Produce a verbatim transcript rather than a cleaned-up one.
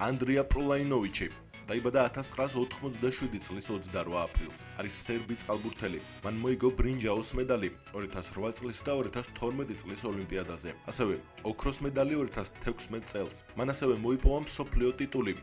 ანდრია პროლაინოვიჩი დაიბადა ათას ცხრაას ოთხმოცდაშვიდი წლის ოცდარვა აპრილს. არის სერბი წყალბურთელი. მან მოიგო ბრინჯაოს медали ორი ათას რვა წლის და ორი ათას თორმეტი წლის ოლიმპიადაზე. ასევე ოქროს медали ორი ათას თექვსმეტ წელს. მან ასევე მოიპოვა მსოფლიო ტიტული